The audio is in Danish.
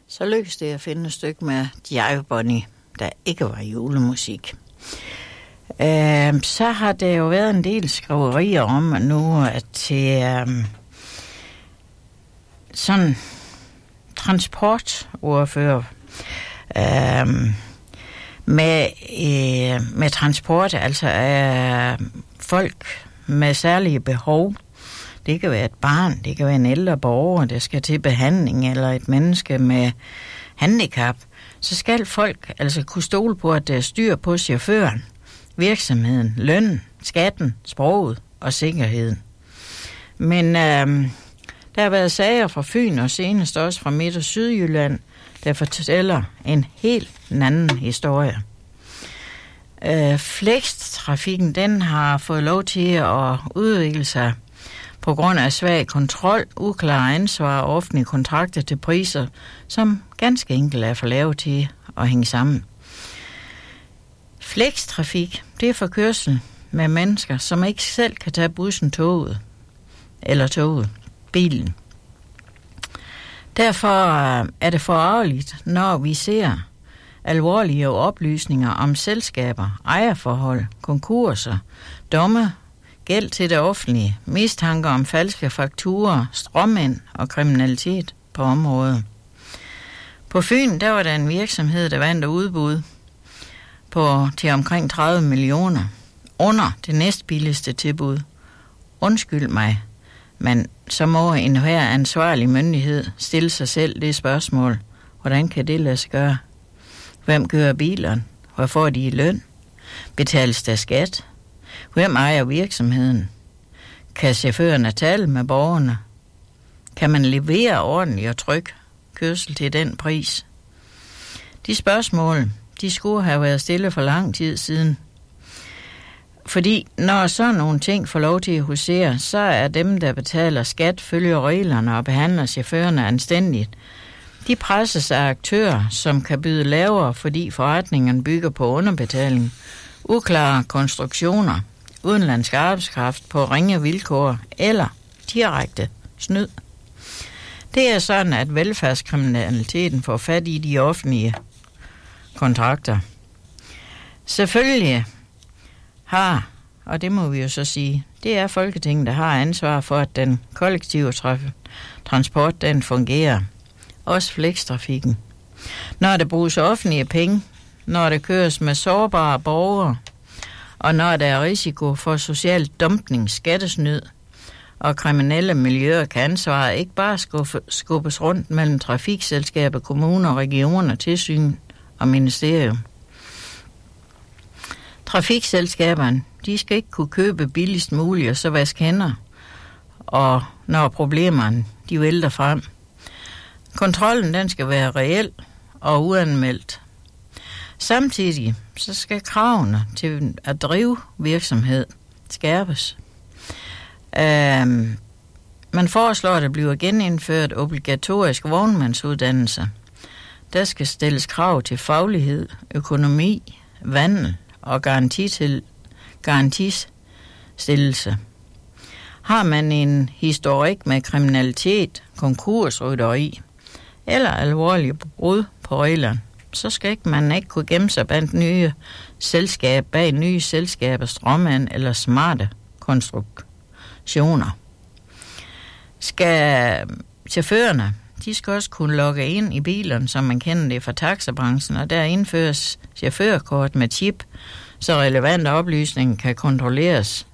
Så lykkedes det at finde et stykke med Jive Bunny, der ikke var julemusik. Så har der jo været en del skriverier om nu, at til sådan transportordfører med transport, altså af folk med særlige behov. Det kan være et barn, det kan være en ældre borger, der skal til behandling, eller et menneske med handicap. Så skal folk altså kunne stole på, at der er styr på chaufføren, virksomheden, lønnen, skatten, sproget og sikkerheden. Men der har været sager fra Fyn og senest også fra Midt- og Sydjylland, der fortæller en helt anden historie. Flextrafikken, den har fået lov til at udvikle sig på grund af svag kontrol, uklar ansvar og offentlige kontrakter til priser, som ganske enkelt er for lave til at hænge sammen. Flextrafik, det er for kørsel med mennesker, som ikke selv kan tage bussen, toget, bilen. Derfor er det forarveligt, når vi ser alvorlige oplysninger om selskaber, ejerforhold, konkurser, domme, gæld til det offentlige, mistanker om falske fakturer, stråmænd og kriminalitet på området. På Fyn, der var der en virksomhed, der vandt udbud til omkring 30 millioner under det næstbilligste tilbud. Undskyld mig, men så må enhver ansvarlig myndighed stille sig selv det spørgsmål. Hvordan kan det lade sig gøre? Hvem kører bilerne? Hvor får de i løn? Betales der skat? Hvem ejer virksomheden? Kan chaufførerne tale med borgerne? Kan man levere ordentlig og tryg kørsel til den pris? De spørgsmål, de skulle have været stille for lang tid siden. Fordi når sådan nogle ting får lov til at husere, så er dem, der betaler skat, følger reglerne og behandler chaufførerne anstændigt. De presses af aktører, som kan byde lavere, fordi forretningen bygger på underbetaling, uklare konstruktioner, udenlandsk arbejdskraft på ringe vilkår eller direkte snyd. Det er sådan, at velfærdskriminaliteten får fat i de offentlige kontrakter. Selvfølgelig har, og det må vi jo så sige, det er Folketinget, der har ansvar for, at den kollektive transport, den fungerer. Også flextrafikken. Når der bruges offentlige penge, når der køres med sårbare borgere, og når der er risiko for social dumpning, skattesnyd og kriminelle miljøer, kan ansvaret ikke bare skubbes rundt mellem trafikselskaber, kommuner, regioner, tilsyn og ministerium. Trafikselskaberne, de skal ikke kunne købe billigst muligt og så vaske hænder, og når problemerne, de vælter frem. Kontrollen, den skal være reel og uanmeldt. Samtidig så skal kravene til at drive virksomhed skærpes. Man foreslår, at der bliver genindført obligatorisk vognmandsuddannelse. Der skal stilles krav til faglighed, økonomi, vandel og garantistillelse. Har man en historik med kriminalitet, konkursrytteri eller alvorlige brud på reglerne, så skal man ikke kunne gemme sig bag nye selskabers stråmænd eller smarte konstruktioner. Skal chaufførerne, de skal også kunne logge ind i bilerne, som man kender det fra taxabranchen, og der indføres chaufførkort med chip, så relevante oplysninger kan kontrolleres